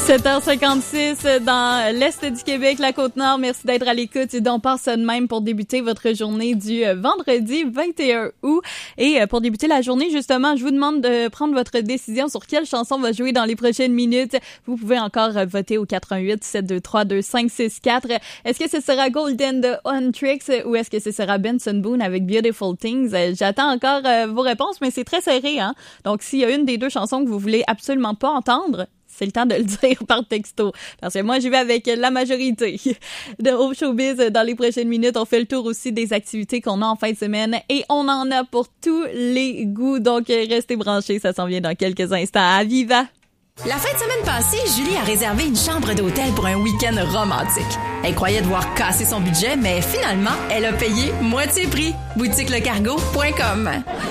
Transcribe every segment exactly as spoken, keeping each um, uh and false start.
sept heures cinquante-six dans l'Est du Québec, la Côte-Nord. Merci d'être à l'écoute. Et on part ça de même pour débuter votre journée du vendredi vingt et un août. Et pour débuter la journée, justement, je vous demande de prendre votre décision sur quelle chanson va jouer dans les prochaines minutes. Vous pouvez encore voter au quatre un huit, sept deux trois, deux cinq six quatre. Est-ce que ce sera Golden de On Tricks ou est-ce que ce sera Benson Boone avec Beautiful Things? J'attends encore vos réponses, mais c'est très serré, hein? Donc, s'il y a une des deux chansons que vous voulez absolument pas entendre, c'est le temps de le dire par texto. Parce que moi, j'y vais avec la majorité de Au Showbiz. Dans les prochaines minutes, on fait le tour aussi des activités qu'on a en fin de semaine. Et on en a pour tous les goûts. Donc, restez branchés. Ça s'en vient dans quelques instants. À Viva! La fin de semaine passée, Julie a réservé une chambre d'hôtel pour un week-end romantique. Elle croyait devoir casser son budget, mais finalement, elle a payé moitié prix. boutique le cargo point com.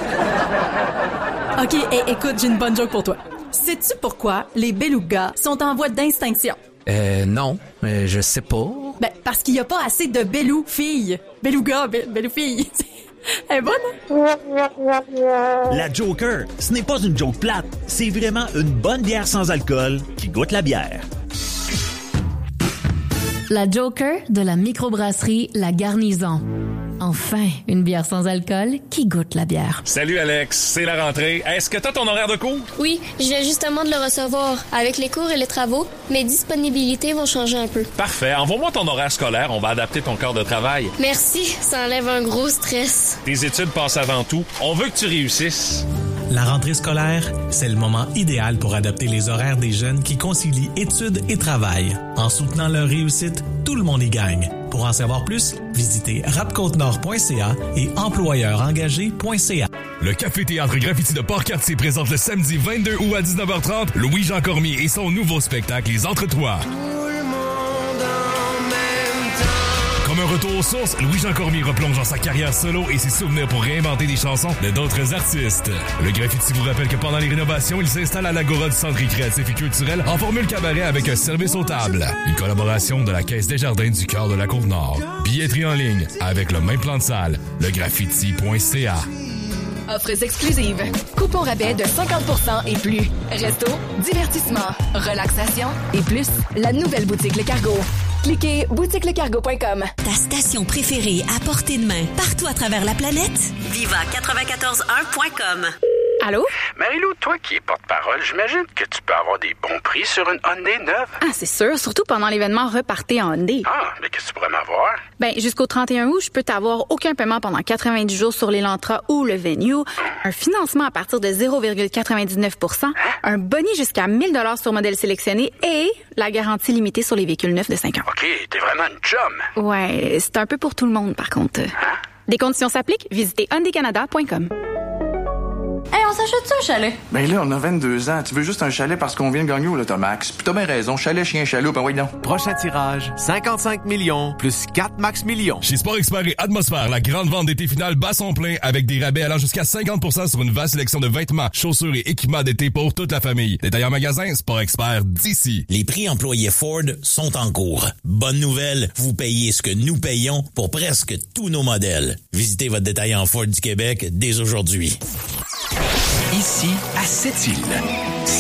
OK, hey, écoute, j'ai une bonne joke pour toi. Sais-tu pourquoi les belugas sont en voie d'extinction? Euh, non, euh, je sais pas. Ben, parce qu'il y a pas assez de belou-filles. Belugas, be- belou-filles. Elle est bonne, hein? La Joker, ce n'est pas une joke plate. C'est vraiment une bonne bière sans alcool qui goûte la bière. La Joker de la microbrasserie La Garnison. Enfin, une bière sans alcool qui goûte la bière. Salut Alex, c'est la rentrée. Est-ce que t'as ton horaire de cours? Oui, je viens justement de le recevoir. Avec les cours et les travaux, mes disponibilités vont changer un peu. Parfait, envoie-moi ton horaire scolaire, on va adapter ton corps de travail. Merci, ça enlève un gros stress. Tes études passent avant tout, on veut que tu réussisses. La rentrée scolaire, c'est le moment idéal pour adapter les horaires des jeunes qui concilient études et travail. En soutenant leur réussite, tout le monde y gagne. Pour en savoir plus, visitez rapcotenord point c a et employeurengagé point c a. Le Café-Théâtre Graffiti de Port-Cartier présente le samedi vingt-deux août à dix-neuf heures trente Louis-Jean Cormier et son nouveau spectacle Les Entre-Toits. Comme un retour aux sources, Louis-Jean Cormier replonge dans sa carrière solo et ses souvenirs pour réinventer des chansons de d'autres artistes. Le graffiti vous rappelle que pendant les rénovations, il s'installe à l'Agora du Centre récréatif et culturel en formule cabaret avec un service aux tables. Une collaboration de la Caisse des Jardins du cœur de la Côte-Nord. Billetterie en ligne avec le même plan de salle, le graffiti point c a. Offres exclusives. Coupons rabais de cinquante pour cent et plus. Resto, divertissement, relaxation et plus. La nouvelle boutique Le Cargo. Cliquez boutique le cargo point com. Ta station préférée à portée de main, partout à travers la planète? Viva quatre-vingt-quatorze un point com. Allô? Marie-Lou, toi qui es porte-parole, j'imagine que tu peux avoir des bons prix sur une Hyundai neuve. Ah, c'est sûr, surtout pendant l'événement Repartez en Hyundai. Ah, mais qu'est-ce que tu pourrais m'avoir? Ben, jusqu'au trente et un août, je peux t'avoir aucun paiement pendant quatre-vingt-dix jours sur l'Elantra ou le Venue, un financement à partir de zéro virgule quatre-vingt-dix-neuf pour cent, hein? Un boni jusqu'à mille dollars sur modèle sélectionné et la garantie limitée sur les véhicules neufs de cinq ans. OK, t'es vraiment une chum. Ouais, c'est un peu pour tout le monde, par contre. Hein? Des conditions s'appliquent, visitez hyundai canada point com. Hey, on s'achète-tu un chalet? Ben là, on a vingt-deux ans. Tu veux juste un chalet parce qu'on vient de gagner au Lotomax. Puis t'as bien raison. Chalet, chien, chaloupe, ben oui, non. Prochain tirage, cinquante-cinq millions plus quatre max millions. Chez Sport Expert et Atmosphère, la grande vente d'été finale bat son plein avec des rabais allant jusqu'à cinquante pour cent sur une vaste sélection de vêtements, chaussures et équipements d'été pour toute la famille. Détail en magasin, Sport Expert d'ici. Les prix employés Ford sont en cours. Bonne nouvelle, vous payez ce que nous payons pour presque tous nos modèles. Visitez votre détaillant Ford du Québec dès aujourd'hui. Ici, à Sept-Îles,